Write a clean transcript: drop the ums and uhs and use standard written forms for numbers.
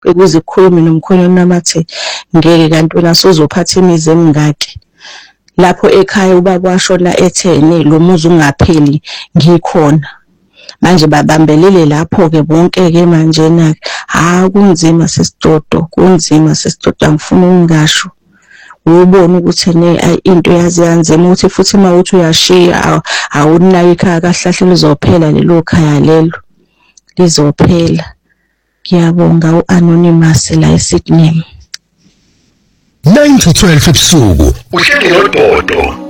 ukuze kukhulume nomkhwenyana namathi ngeke kanti wena sozophatha imizi emingaki. Lapho ekhaya ubaba washona ethene lo muzi ungapheli ngikhona. Manje babambelele lapho-ke bonke-ke manjena-ke. Kunzima sesidodo, kunzima sesidodo, angifuni ukungasho. Uyibona ukuthi into yazi yanzima ukuthi futhi uma uthi uyashiya awunaki ikhaya kahle lizophela lelo khaya lelo. Lizophela. Ngiyabonga u-Anonymous la eSydney. 9 to 12 ebusuku uhleli noDodo.